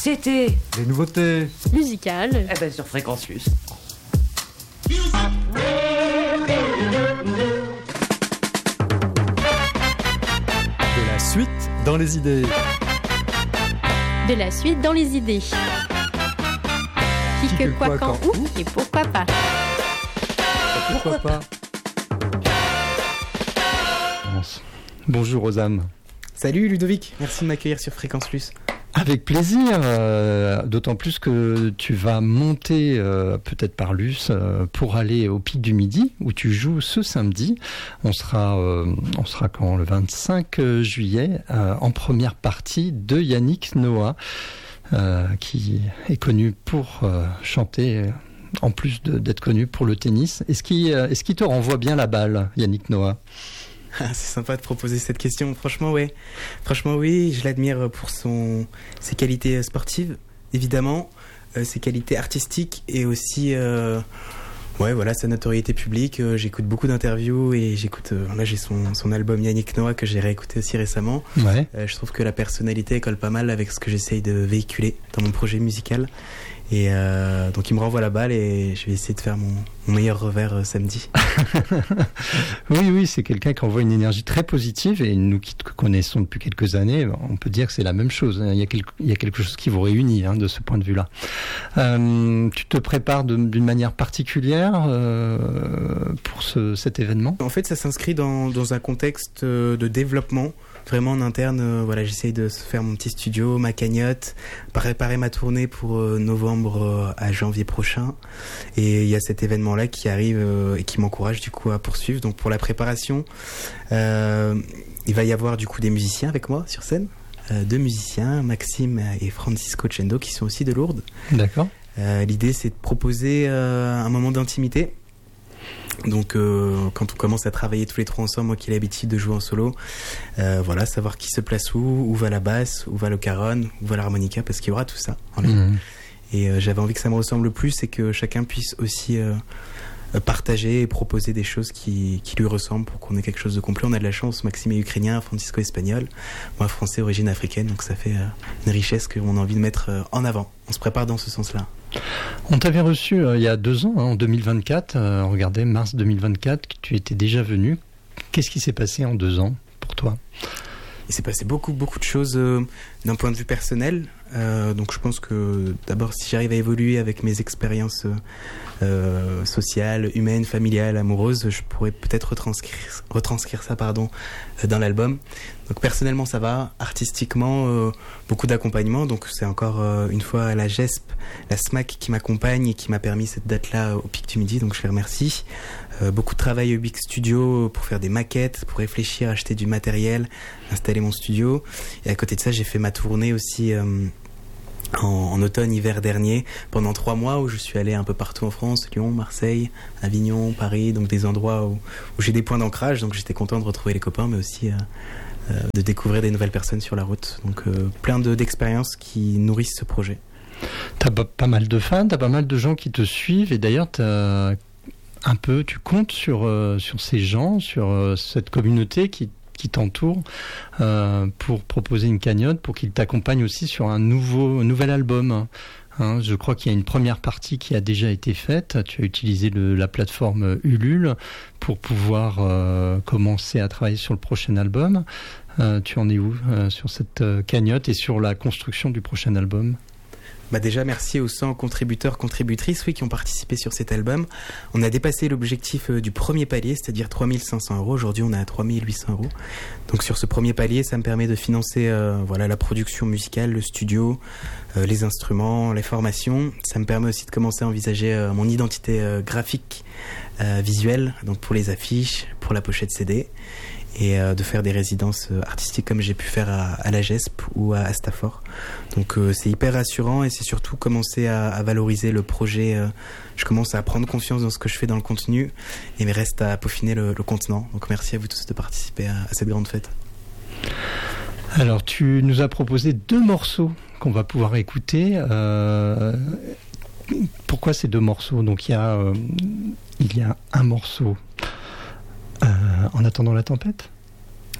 C'était les nouveautés musicales. Eh ben sur Fréquence Plus. De la suite dans les idées. De la suite dans les idées. Qui, que, quoi, quand, où et pourquoi pas. Pourquoi pas. Bonjour aux âmes. Salut Ludovic, merci de m'accueillir sur Fréquence Plus. Avec plaisir, d'autant plus que tu vas monter peut-être par Luce pour aller au Pic du Midi où tu joues ce samedi. On sera quand le 25 juillet en première partie de Yannick Noah qui est connu pour chanter en plus d'être connu pour le tennis. Est-ce qu'il te renvoie bien la balle, Yannick Noah? Ah, c'est sympa de proposer cette question. Franchement, oui. Je l'admire pour ses qualités sportives, évidemment, ses qualités artistiques et aussi, sa notoriété publique. J'écoute beaucoup d'interviews et là, j'ai son album Yannick Noah que j'ai réécouté aussi récemment. Ouais. Je trouve que la personnalité colle pas mal avec ce que j'essaye de véhiculer dans mon projet musical. Et donc il me renvoie la balle et je vais essayer de faire mon meilleur revers samedi. Oui, c'est quelqu'un qui envoie une énergie très positive et nous qui te connaissons depuis quelques années, on peut dire que c'est la même chose. Il y a quelque chose qui vous réunit de ce point de vue-là. Tu te prépares d'une manière particulière pour cet événement ? En fait, ça s'inscrit dans un contexte de développement. Vraiment en interne, j'essaye de faire mon petit studio, ma cagnotte, préparer ma tournée pour novembre à janvier prochain. Et il y a cet événement-là qui arrive et qui m'encourage du coup à poursuivre. Donc pour la préparation, il va y avoir du coup des musiciens avec moi sur scène. 2 musiciens, Maxime et Francisco Chendo, qui sont aussi de Lourdes. D'accord. L'idée, c'est de proposer un moment d'intimité. Donc quand on commence à travailler tous les trois ensemble, moi qui ai l'habitude de jouer en solo, savoir qui se place où va la basse, où va le caron, où va l'harmonica, parce qu'il y aura tout ça en ligne. Et j'avais envie que ça me ressemble le plus et que chacun puisse aussi partager et proposer des choses qui lui ressemblent pour qu'on ait quelque chose de complet. On a de la chance, Maxime est ukrainien, Francisco espagnol, moi français, origine africaine, donc ça fait une richesse qu'on a envie de mettre en avant. On se prépare dans ce sens-là. On t'avait reçu il y a 2 ans, en 2024, regardez, mars 2024, tu étais déjà venu. Qu'est-ce qui s'est passé en 2 ans pour toi ? Il s'est passé beaucoup de choses d'un point de vue personnel. Donc je pense que d'abord, si j'arrive à évoluer avec mes expériences sociales, humaines, familiales, amoureuses, je pourrais peut-être retranscrire ça dans l'album. Donc personnellement ça va, artistiquement beaucoup d'accompagnement, donc c'est encore une fois la GESP, la SMAC qui m'accompagne et qui m'a permis cette date-là au Pic du Midi, donc je les remercie. Beaucoup de travail au Big Studio pour faire des maquettes, pour réfléchir, acheter du matériel, installer mon studio, et à côté de ça j'ai fait ma tournée aussi en automne-hiver dernier, pendant 3 mois où je suis allé un peu partout en France, Lyon, Marseille, Avignon, Paris, donc des endroits où j'ai des points d'ancrage, donc j'étais content de retrouver les copains, mais aussi de découvrir des nouvelles personnes sur la route. Donc plein d'expériences qui nourrissent ce projet. T'as pas mal de fans, t'as pas mal de gens qui te suivent, et d'ailleurs tu comptes sur ces gens, sur cette communauté qui t'entoure pour proposer une cagnotte, pour qu'ils t'accompagnent aussi sur un nouvel album. Je crois qu'il y a une première partie qui a déjà été faite. Tu as utilisé la plateforme Ulule pour pouvoir commencer à travailler sur le prochain album. Tu en es où sur cette cagnotte et sur la construction du prochain album ? Déjà, merci aux 100 contributeurs, contributrices qui ont participé sur cet album. On a dépassé l'objectif du premier palier, c'est-à-dire 3 500 €. Aujourd'hui, on est à 3 800 €. Donc sur ce premier palier, ça me permet de financer la production musicale, le studio, les instruments, les formations. Ça me permet aussi de commencer à envisager mon identité graphique, visuelle, donc pour les affiches, pour la pochette CD. Et de faire des résidences artistiques comme j'ai pu faire à la GESP ou à Astafor. Donc c'est hyper rassurant et c'est surtout commencer à valoriser le projet. Je commence à prendre confiance dans ce que je fais dans le contenu et il me reste à peaufiner le contenant. Donc merci à vous tous de participer à cette grande fête. Alors tu nous as proposé 2 morceaux qu'on va pouvoir écouter. Pourquoi ces 2 morceaux ? Donc il y a un morceau... En attendant la tempête ?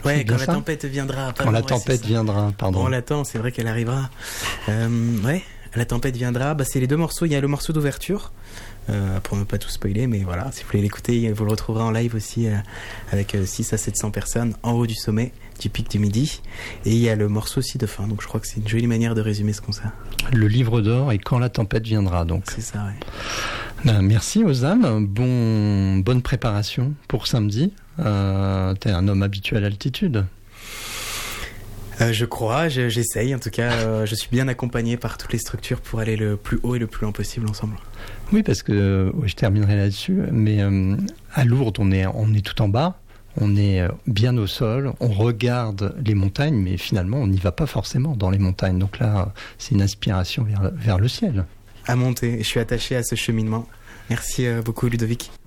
Ouais, quand la tempête viendra. Quand la tempête viendra, pardon. On l'attend, c'est vrai qu'elle arrivera. Ouais, la tempête viendra. C'est les deux morceaux. Il y a le morceau d'ouverture, pour ne pas tout spoiler, mais voilà, si vous voulez l'écouter, vous le retrouverez en live aussi, avec 600 à 700 personnes en haut du sommet du pic du Midi. Et il y a le morceau aussi de fin, donc je crois que c'est une jolie manière de résumer ce concert. Le livre d'or et quand la tempête viendra, donc. C'est ça, ouais. Merci Ozam, bonne préparation pour samedi. T'es un homme habitué à l'altitude. Je crois, j'essaye en tout cas. Je suis bien accompagné par toutes les structures pour aller le plus haut et le plus loin possible ensemble. Oui, parce que je terminerai là-dessus, mais à Lourdes, on est tout en bas, on est bien au sol, on regarde les montagnes, mais finalement, on n'y va pas forcément dans les montagnes. Donc là, c'est une inspiration vers le ciel. À monter, je suis attaché à ce cheminement. Merci beaucoup Ludovic.